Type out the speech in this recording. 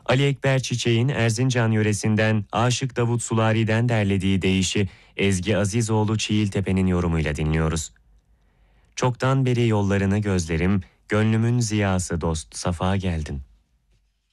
Ali Ekber Çiçek'in Erzincan yöresinden Aşık Davut Sulari'den derlediği deyişi Ezgi Azizoğlu Çiğiltepe'nin yorumuyla dinliyoruz. Çoktan beri yollarını gözlerim, gönlümün ziyası dost safa geldin.